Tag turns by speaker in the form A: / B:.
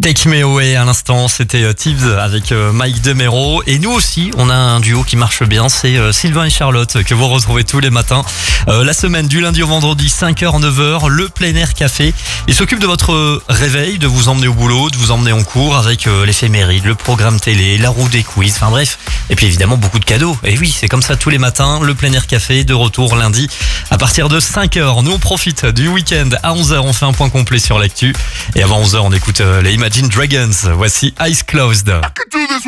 A: Take Me Away à l'instant, c'était Tibbs avec Mike DeMero. Et nous aussi, on a un duo qui marche bien, c'est Sylvain et Charlotte que vous retrouvez tous les matins. La semaine du lundi au vendredi, 5h, 9h, le plein air café. Ils s'occupent de votre réveil, de vous emmener au boulot, de vous emmener en cours avec l'éphéméride, le programme télé, la roue des quiz, enfin bref. Et puis évidemment beaucoup de cadeaux. Et oui, c'est comme ça tous les matins, le plein air café de retour lundi à partir de 5h. Nous on profite du week-end à 11h, on fait un point complet sur l'actu. Et avant 11h, on écoute les Imagine Dragons. Voici Eyes Closed.